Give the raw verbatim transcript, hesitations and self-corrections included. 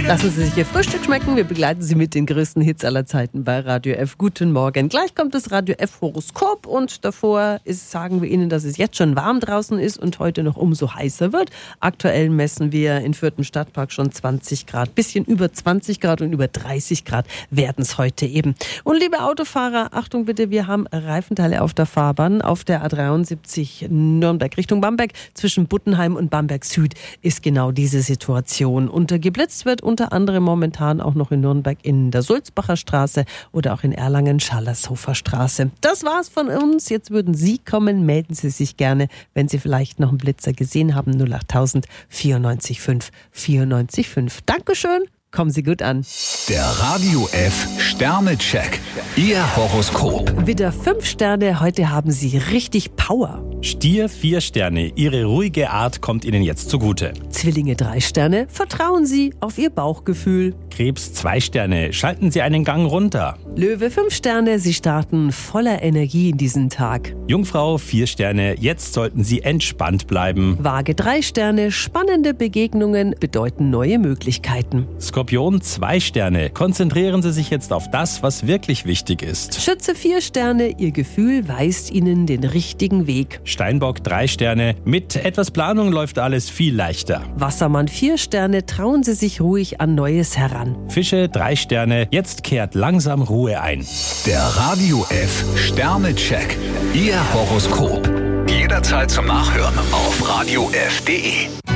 Lassen Sie sich Ihr Frühstück schmecken. Wir begleiten Sie mit den größten Hits aller Zeiten bei Radio F. Guten Morgen. Gleich kommt das Radio F Horoskop und davor ist, sagen wir Ihnen, dass es jetzt schon warm draußen ist und heute noch umso heißer wird. Aktuell messen wir in Fürth im Stadtpark schon zwanzig Grad. Bisschen über zwanzig Grad und über dreißig Grad werden es heute eben. Und liebe Autofahrer, Achtung bitte, wir haben Reifenteile auf der Fahrbahn. Auf der A dreiundsiebzig Nürnberg Richtung Bamberg zwischen Buttenheim und Bamberg Süd ist genau diese Situation. Und geblitzt wird unter anderem momentan auch noch in Nürnberg in der Sulzbacher Straße oder auch in Erlangen Schallershofer Straße. Das war's von uns. Jetzt würden Sie kommen. Melden Sie sich gerne, wenn Sie vielleicht noch einen Blitzer gesehen haben. null acht tausend vierundneunzig fünf vierundneunzig fünf. Dankeschön. Kommen Sie gut an. Der Radio F Sternecheck. Ihr Horoskop. Widder fünf Sterne. Heute haben Sie richtig Power. Stier vier Sterne. Ihre ruhige Art kommt Ihnen jetzt zugute. Zwillinge drei Sterne. Vertrauen Sie auf Ihr Bauchgefühl. Krebs zwei Sterne. Schalten Sie einen Gang runter. Löwe fünf Sterne. Sie starten voller Energie in diesen Tag. Jungfrau vier Sterne. Jetzt sollten Sie entspannt bleiben. Waage drei Sterne. Spannende Begegnungen bedeuten neue Möglichkeiten. Skorpion zwei Sterne. Konzentrieren Sie sich jetzt auf das, was wirklich wichtig ist. Schütze vier Sterne. Ihr Gefühl weist Ihnen den richtigen Weg. Steinbock drei Sterne. Mit etwas Planung läuft alles viel leichter. Wassermann vier Sterne. Trauen Sie sich ruhig an Neues heran. Fische drei Sterne. Jetzt kehrt langsam Ruhe ein. Der Radio F Sternecheck. Ihr Horoskop. Jederzeit zum Nachhören auf radio f punkt de.